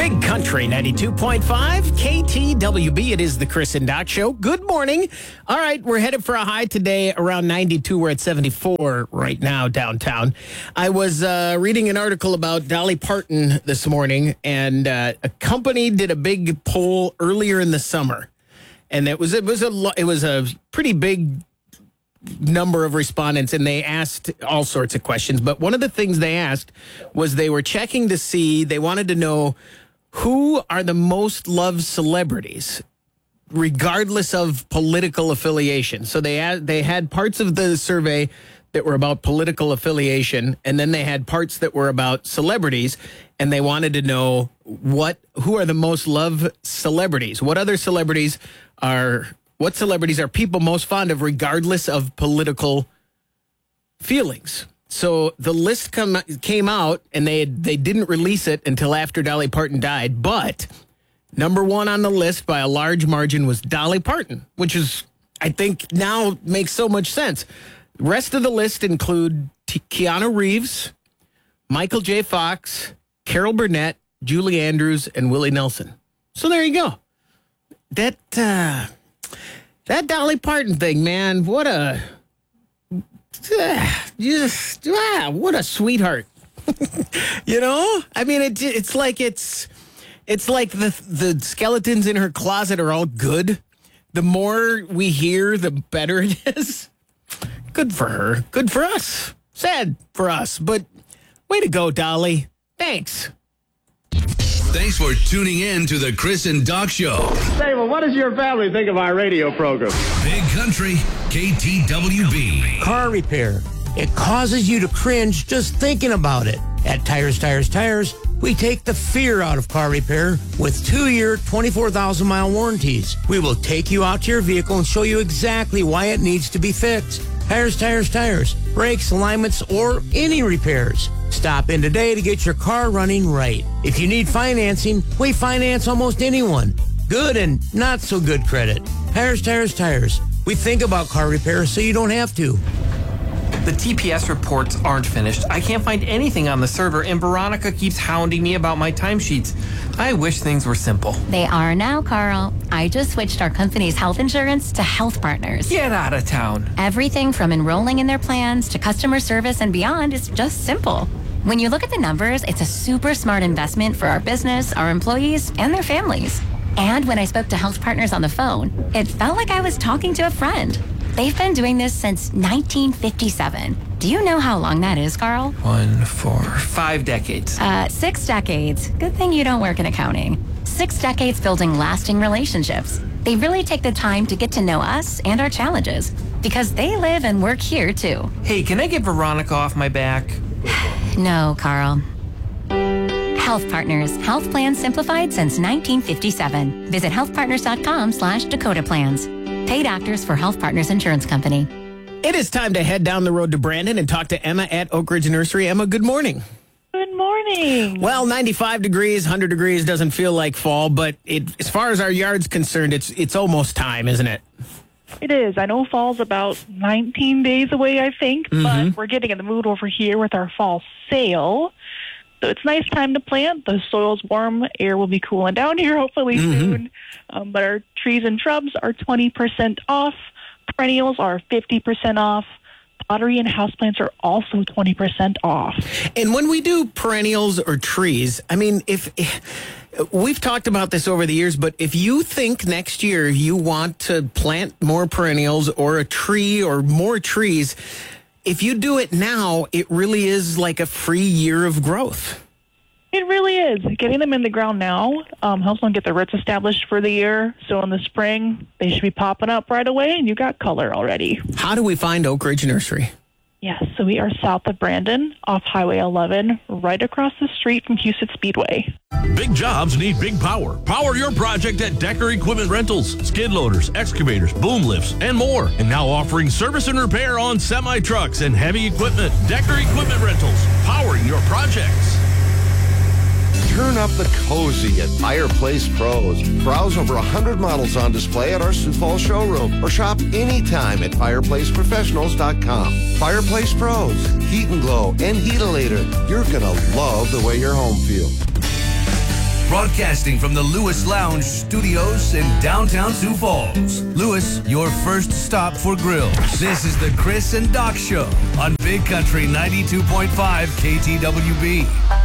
Big Country 92.5 KTWB. It is the Chris and Doc Show. Good morning. All right, we're headed for a high today around 92. We're at 74 right now downtown. I was reading an article about Dolly Parton this morning, and a company did a big poll earlier in the summer, and it was a pretty big number of respondents, and they asked all sorts of questions. But one of the things they asked was they were checking to see, they wanted to know who are the most loved celebrities, regardless of political affiliation. So they had parts of the survey that were about political affiliation, and then they had parts that were about celebrities, and they wanted to know who are the most loved celebrities. What celebrities are people most fond of regardless of political feelings? So the list came out, and they didn't release it until after Dolly Parton died. But number one on the list by a large margin was Dolly Parton, which is, I think, now makes so much sense. The rest of the list include Keanu Reeves, Michael J. Fox, Carol Burnett, Julie Andrews, and Willie Nelson. So there you go. That Dolly Parton thing, man, what a sweetheart. You know? I mean, it's like the skeletons in her closet are all good. The more we hear, the better it is. Good for her. Good for us. Sad for us, but way to go, Dolly. Thanks. Thanks for tuning in to the Chris and Doc Show. Say, well, what does your family think of our radio program? Big Country, KTWB. Car repair. It causes you to cringe just thinking about it. At Tires, we take the fear out of car repair with 2-year, 24,000-mile warranties. We will take you out to your vehicle and show you exactly why it needs to be fixed. Tires. Brakes, alignments, or any repairs. Stop in today to get your car running right. If you need financing, we finance almost anyone. Good and not so good credit. Tires. We think about car repair so you don't have to. The TPS reports aren't finished. I can't find anything on the server, and Veronica keeps hounding me about my timesheets. I wish things were simple. They are now, Carl. I just switched our company's health insurance to Health Partners. Get out of town. Everything from enrolling in their plans to customer service and beyond is just simple. When you look at the numbers, it's a super smart investment for our business, our employees, and their families. And when I spoke to Health Partners on the phone, it felt like I was talking to a friend. They've been doing this since 1957. Do you know how long that is, Carl? 1, 4, 5 decades. 6 decades. Good thing you don't work in accounting. 6 decades building lasting relationships. They really take the time to get to know us and our challenges because they live and work here, too. Hey, can I get Veronica off my back? No, Carl. Health Partners. Health plans simplified since 1957. Visit healthpartners.com/Dakota Plans. Paid actors for Health Partners Insurance Company. It is time to head down the road to Brandon and talk to Emma at Oak Ridge Nursery. Emma, good morning. Good morning. Well, 95 degrees, 100 degrees doesn't feel like fall, but as far as our yard's concerned, it's almost time, isn't it? It is. I know fall's about 19 days away, I think, but we're getting in the mood over here with our fall sale. So it's a nice time to plant. The soil's warm. Air will be cooling down here hopefully soon. But our trees and shrubs are 20% off. Perennials are 50% off. Pottery and houseplants are also 20% off. And when we do perennials or trees, I mean, if we've talked about this over the years, but if you think next year you want to plant more perennials or a tree or more trees, if you do it now, it really is like a free year of growth. It really is. Getting them in the ground now helps them get their roots established for the year. So in the spring, they should be popping up right away, and you got color already. How do we find Oak Ridge Nursery? Yes, so we are south of Brandon, off Highway 11, right across the street from Huset Speedway. Big jobs need big power. Power your project at Decker Equipment Rentals. Skid loaders, excavators, boom lifts, and more. And now offering service and repair on semi-trucks and heavy equipment. Decker Equipment Rentals, powering your projects. Turn up the cozy at Fireplace Pros. Browse over 100 models on display at our Sioux Falls showroom or shop anytime at fireplaceprofessionals.com. Fireplace Pros, heat and glow and heat-a-lator. You're going to love the way your home feels. Broadcasting from the Lewis Lounge Studios in downtown Sioux Falls. Lewis, your first stop for grills. This is the Chris and Doc Show on Big Country 92.5 KTWB.